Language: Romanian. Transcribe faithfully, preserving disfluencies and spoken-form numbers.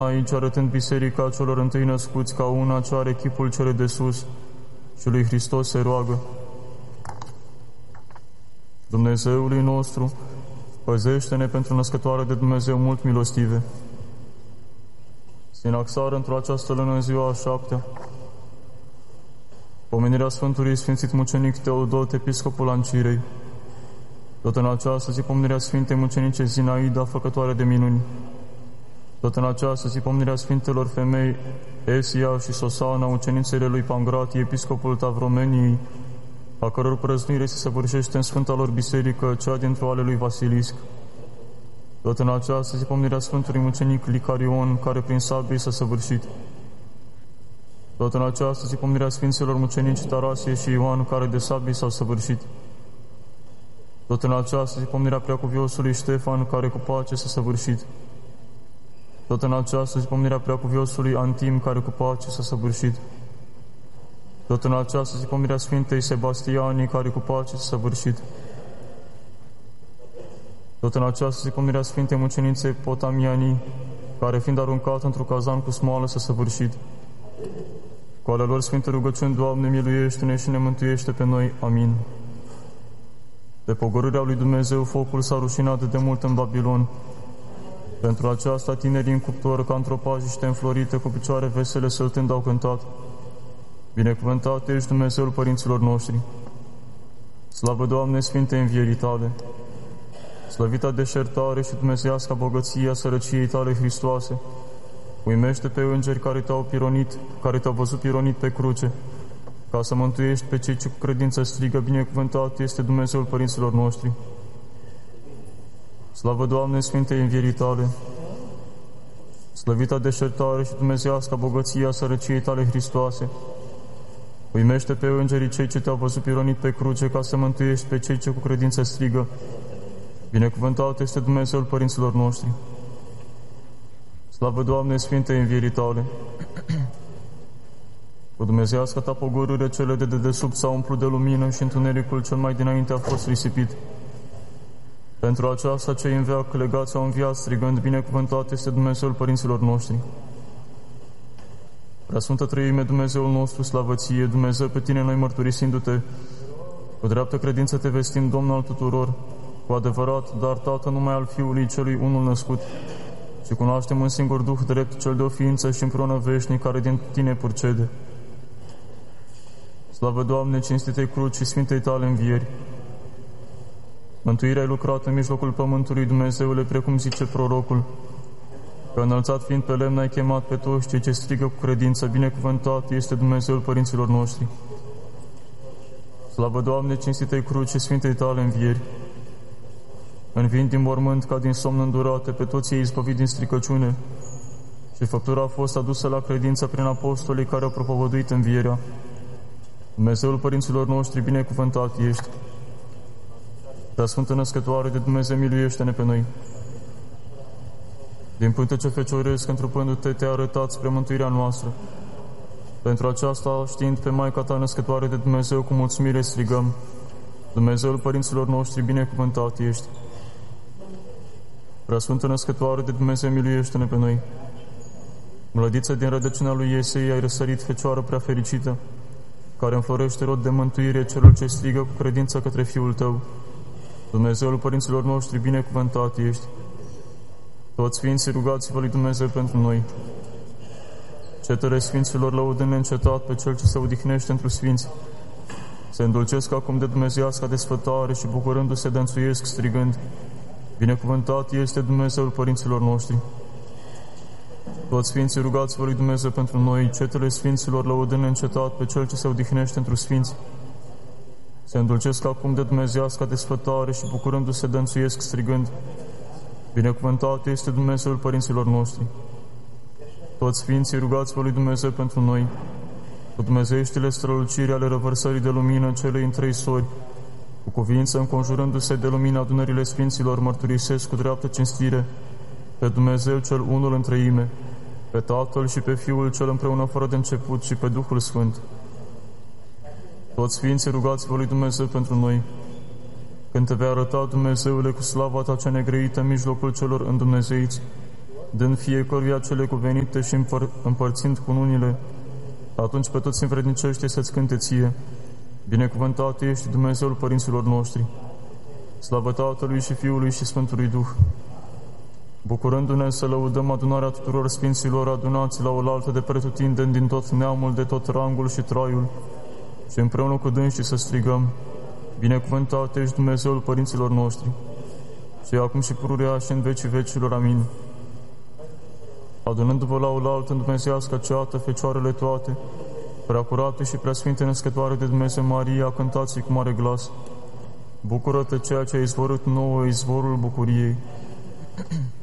aici arătând biserica celor întâi născuți ca una ce are chipul cele de sus și lui Hristos se roagă. Dumnezeului nostru, păzește-ne pentru născătoare de Dumnezeu mult milostive. Sinaxară într-o această lună în ziua a șaptea, pomenirea Sfântului Sfințit Mucenic Teodot, episcopul Ancirei. Tot în această zi pomenirea Sfintei Mucenice Zinaida, făcătoare de minuni. Tot în această zi pomenirea Sfintelor Femei Esia și Sosana, ucenițele lui Pangratie, episcopul Tavromeniei, a căror prăznuire se săvârșește în Sfânta lor Biserică, cea dintr-o ale lui Vasilisc. Tot în această zi pomenirea Sfântului Mucenic Licarion, care prin sabie s-a săvârșit. Tot în această zi pomenirea Sfinților Mucenici Tarasie și Ioan, care de sabie s-au săvârșit. Tot în această zi pomenirea Preacuviosului Ștefan, care cu pace s-a săvârșit. Tot în această zi pomenirea Preacuviosului Antim, care cu pace s-a săvârșit. Tot în această zi pomenirea Sfintei Sebastianii, care cu pace s-a săvârșit. Tot în această zi pomenirea Sfintei Mucenițe Potamianii, care fiind aruncat într-un cazan cu smoală s-a săvârșit. Cu ale lor Sfinte rugăciuni, Doamne, miluiește-ne și ne mântuiește pe noi. Amin. De pogorârea lui Dumnezeu focul s-a rușinat de mult în Babilon. Pentru aceasta tinerii în cuptor, ca într-o pajiște înflorită, cu picioare vesele săltând au cântat: Binecuvântat ești, Dumnezeul părinților noștri. Slavă, Doamne, Sfinte învierii Tale! Slăvita deșertare și dumnezeiasca bogăția sărăciei Tale Hristoase, uimește pe îngeri care te-au pironit, care te-au văzut pironit pe cruce, ca să mântuiești pe cei ce cu credință strigă: Binecuvântat este Dumnezeul părinților noștri. Slavă, Doamne, Sfinte învierii Tale! Slăvita deșertare și dumnezeiasca bogăția sărăciei Tale Hristoase, uimește pe îngerii cei ce te-au văzut pironit pe cruce, ca să mântuiești pe cei ce cu credință strigă: Binecuvântat este Dumnezeul părinților noștri. Slavă, Doamne, Sfinte învierii Tale! Cu dumnezeiasca Ta pogorâre, cele de dedesubt s-au umplut de lumină și întunericul cel mai dinainte a fost risipit. Pentru aceasta cei în veac legați au înviat strigând: Binecuvântat este Dumnezeul părinților noștri. Preasfântă Treime, Dumnezeul nostru, slavă Ție, Dumnezeu, pe Tine noi mărturisindu-Te, cu dreaptă credință Te vestim, Domnul al tuturor, cu adevărat, dar Tată numai al Fiului celui unul născut, și cunoaștem un singur Duh drept, cel de o ființă și împreună veșnic, care din Tine purcede. Slavă, Doamne, cinstitei cruci și Sfintei Tale învieri! Mântuirea ai lucrat în mijlocul pământului, Dumnezeule, precum zice prorocul, că înălțat fiind pe lemn ai chemat pe toți cei ce strigă cu credință: Binecuvântat este Dumnezeul părinților noștri. Slavă, Doamne, cinstitei cruci și Sfintei Tale învieri! Înviind din mormânt ca din somn îndurate, pe toți ei izbăvit din stricăciune, și făptura a fost adusă la credință prin apostolii care au propovăduit învierea. Dumnezeul părinților noștri, binecuvântat ești! Preasfântă Născătoare de Dumnezeu, miluiește-ne pe noi! Din pântece fecioresc, întrupându-te, Te-ai arătat spre mântuirea noastră. Pentru aceasta, știind pe Maica Ta Născătoare de Dumnezeu, cu mulțumire strigăm: Dumnezeul părinților noștri, binecuvântat ești! Preasfântă Născătoare de Dumnezeu, miluiește-ne pe noi! Mlădiță din rădăcina lui Iesei, ai răsărit, Fecioară prea fericită, care înflorește rod de mântuire celor ce strigă cu credință către Fiul Tău. Dumnezeul părinților noștri, binecuvântat ești! Toți Sfinții, rugați-vă lui Dumnezeu pentru noi. Cetele Sfinților, lăudând neîncetat pe Cel ce se odihnește întru Sfinți, se îndulcesc acum de dumnezeiasca desfătare și, bucurându-se, dănțuiesc strigând: Binecuvântat este Dumnezeul părinților noștri. Toți Sfinții, rugați-vă lui Dumnezeu pentru noi. Cetele Sfinților, lăudând neîncetat pe Cel ce se odihnește întru Sfinți, se îndulcesc acum de dumnezeiasca desfătare și, bucurându-se, dănțuiesc strigând: Binecuvântat este Dumnezeul părinților noștri. Toți Sfinții, rugați-vă lui Dumnezeu pentru noi. Cu dumnezeieștile străluciri ale revărsării de lumină celei în trei sori, cu cuvință înconjurându-se de lumina adunările Sfinților, mărturisesc cu dreaptă cinstire pe Dumnezeu cel unul în treime, pe Tatăl și pe Fiul cel împreună fără de început și pe Duhul Sfânt. Toți Sfinții, rugați-vă lui Dumnezeu pentru noi. Când Te vei arăta, Dumnezeule, cu slava Ta cea negrăită în mijlocul celor îndumnezeiți, dând fiecăruia cele cuvenite și împăr împărțind cu unile, atunci pe toți învrednicește să-ți cânte ție. Binecuvântat ești, Dumnezeul părinților noștri, slavă Tatălui și Fiului și Sfântului Duh. Bucurându-ne să lăudăm adunarea tuturor sfinților adunați la oaltă de pretutindeni din tot neamul, de tot rangul și traiul, și împreună cu dânsii să strigăm: Binecuvântat ești, Dumnezeul părinților noștri, și acum și pururea și în vecii vecilor. Amin. Adunându-vă la oaltă în dumnezeiască ceată, fecioarele toate, preacurate și preasfinte născătoare de Dumnezeu Maria, cântați cu mare glas: Bucură-te, ceea ce a izvorât nouă izvorul bucuriei.